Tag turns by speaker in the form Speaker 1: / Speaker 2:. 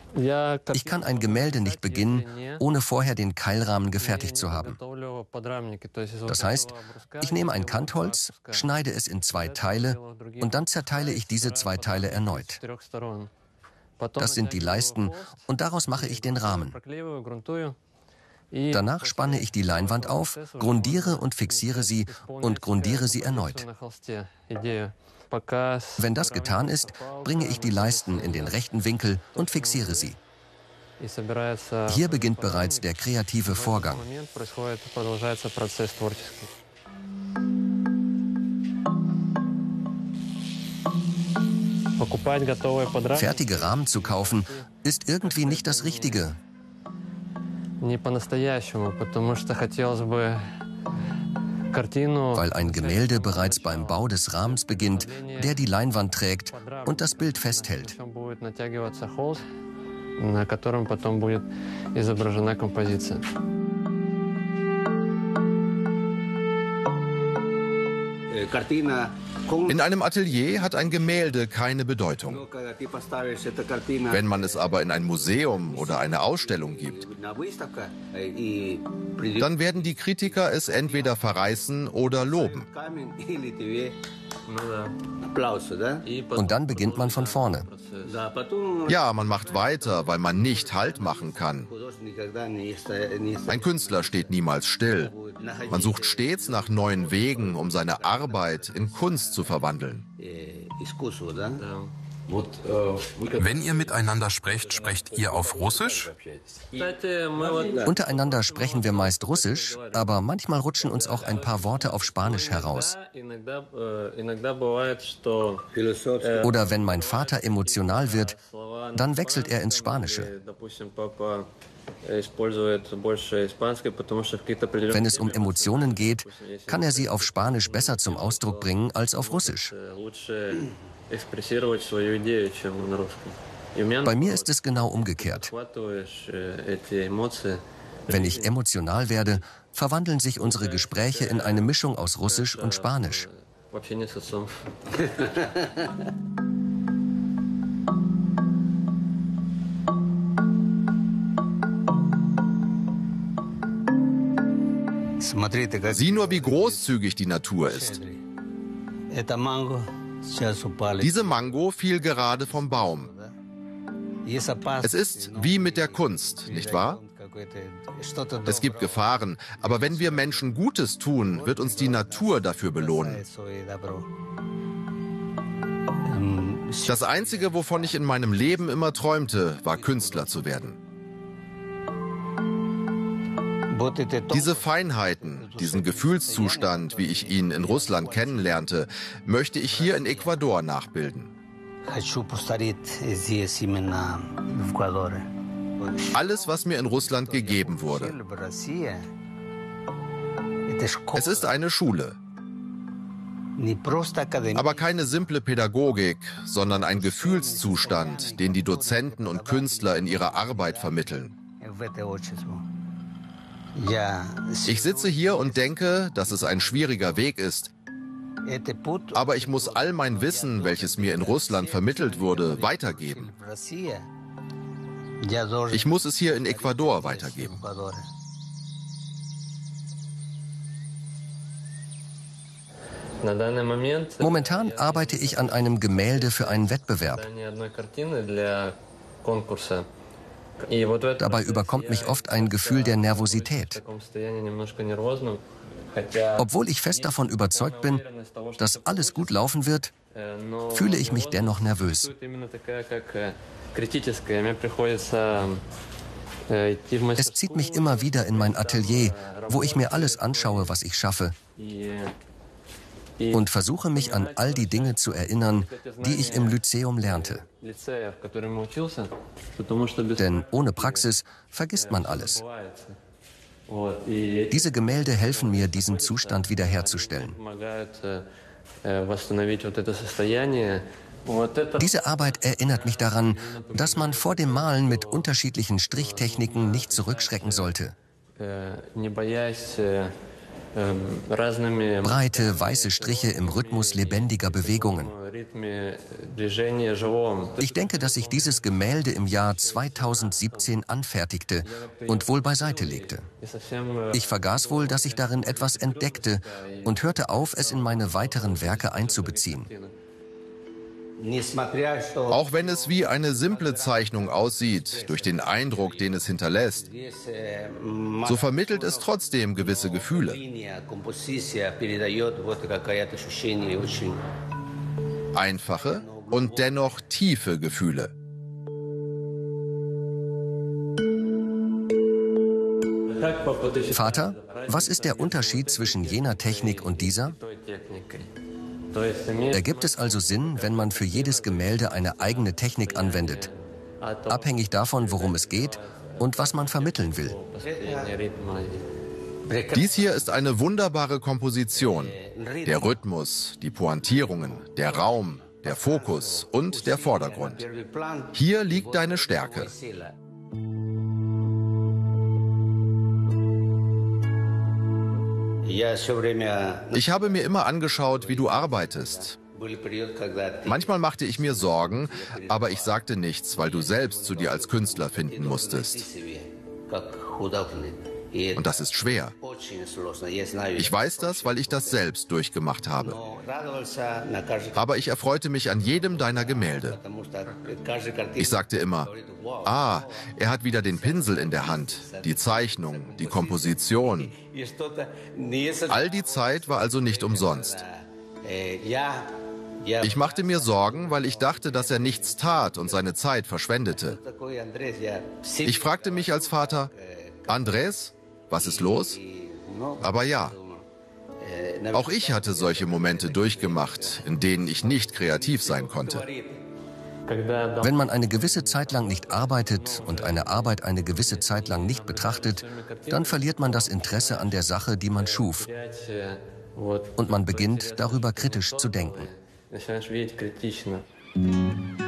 Speaker 1: Ich kann ein Gemälde nicht beginnen, ohne vorher den Keilrahmen gefertigt zu haben. Das heißt, ich nehme ein Kantholz, schneide es in 2 Teile und dann zerteile ich diese 2 Teile erneut. Das sind die Leisten und daraus mache ich den Rahmen. Danach spanne ich die Leinwand auf, grundiere und fixiere sie und grundiere sie erneut. Wenn das getan ist, bringe ich die Leisten in den rechten Winkel und fixiere sie. Hier beginnt bereits der kreative Vorgang. Fertige Rahmen zu kaufen, ist irgendwie nicht das Richtige. Weil ein Gemälde bereits beim Bau des Rahmens beginnt, der die Leinwand trägt und das Bild festhält.
Speaker 2: In einem Atelier hat ein Gemälde keine Bedeutung. Wenn man es aber in ein Museum oder eine Ausstellung gibt, dann werden die Kritiker es entweder verreißen oder loben.
Speaker 1: Und dann beginnt man von vorne.
Speaker 2: Ja, man macht weiter, weil man nicht Halt machen kann. Ein Künstler steht niemals still. Man sucht stets nach neuen Wegen, um seine Arbeit in Kunst zu verwandeln.
Speaker 3: Wenn ihr miteinander sprecht, sprecht ihr auf Russisch?
Speaker 1: Untereinander sprechen wir meist Russisch, aber manchmal rutschen uns auch ein paar Worte auf Spanisch heraus. Oder wenn mein Vater emotional wird, dann wechselt er ins Spanische. Wenn es um Emotionen geht, kann er sie auf Spanisch besser zum Ausdruck bringen als auf Russisch. Bei mir ist es genau umgekehrt. Wenn ich emotional werde, verwandeln sich unsere Gespräche in eine Mischung aus Russisch und Spanisch.
Speaker 2: Sieh nur, wie großzügig die Natur ist. Diese Mango fiel gerade vom Baum. Es ist wie mit der Kunst, nicht wahr? Es gibt Gefahren, aber wenn wir Menschen Gutes tun, wird uns die Natur dafür belohnen. Das Einzige, wovon ich in meinem Leben immer träumte, war Künstler zu werden. Diese Feinheiten, diesen Gefühlszustand, wie ich ihn in Russland kennenlernte, möchte ich hier in Ecuador nachbilden. Alles, was mir in Russland gegeben wurde. Es ist eine Schule. Aber keine simple Pädagogik, sondern ein Gefühlszustand, den die Dozenten und Künstler in ihrer Arbeit vermitteln. Ich sitze hier und denke, dass es ein schwieriger Weg ist. Aber ich muss all mein Wissen, welches mir in Russland vermittelt wurde, weitergeben. Ich muss es hier in Ecuador weitergeben.
Speaker 1: Momentan arbeite ich an einem Gemälde für einen Wettbewerb. Dabei überkommt mich oft ein Gefühl der Nervosität. Obwohl ich fest davon überzeugt bin, dass alles gut laufen wird, fühle ich mich dennoch nervös. Es zieht mich immer wieder in mein Atelier, wo ich mir alles anschaue, was ich schaffe, und versuche mich an all die Dinge zu erinnern, die ich im Lyzeum lernte. Denn ohne Praxis vergisst man alles. Diese Gemälde helfen mir, diesen Zustand wiederherzustellen. Diese Arbeit erinnert mich daran, dass man vor dem Malen mit unterschiedlichen Strichtechniken nicht zurückschrecken sollte. Breite, weiße Striche im Rhythmus lebendiger Bewegungen. Ich denke, dass ich dieses Gemälde im Jahr 2017 anfertigte und wohl beiseite legte. Ich vergaß wohl, dass ich darin etwas entdeckte und hörte auf, es in meine weiteren Werke einzubeziehen.
Speaker 2: Auch wenn es wie eine simple Zeichnung aussieht, durch den Eindruck, den es hinterlässt, so vermittelt es trotzdem gewisse Gefühle. Einfache und dennoch tiefe Gefühle.
Speaker 1: Vater, was ist der Unterschied zwischen jener Technik und dieser? Ergibt es also Sinn, wenn man für jedes Gemälde eine eigene Technik anwendet, abhängig davon, worum es geht und was man vermitteln will?
Speaker 2: Dies hier ist eine wunderbare Komposition. Der Rhythmus, die Pointierungen, der Raum, der Fokus und der Vordergrund. Hier liegt deine Stärke. Ich habe mir immer angeschaut, wie du arbeitest. Manchmal machte ich mir Sorgen, aber ich sagte nichts, weil du selbst zu dir als Künstler finden musstest. Und das ist schwer. Ich weiß das, weil ich das selbst durchgemacht habe. Aber ich erfreute mich an jedem deiner Gemälde. Ich sagte immer, er hat wieder den Pinsel in der Hand, die Zeichnung, die Komposition. All die Zeit war also nicht umsonst. Ich machte mir Sorgen, weil ich dachte, dass er nichts tat und seine Zeit verschwendete. Ich fragte mich als Vater, Andrés, was ist los? Aber ja, auch ich hatte solche Momente durchgemacht, in denen ich nicht kreativ sein konnte.
Speaker 1: Wenn man eine gewisse Zeit lang nicht arbeitet und eine Arbeit eine gewisse Zeit lang nicht betrachtet, dann verliert man das Interesse an der Sache, die man schuf. Und man beginnt, darüber kritisch zu denken.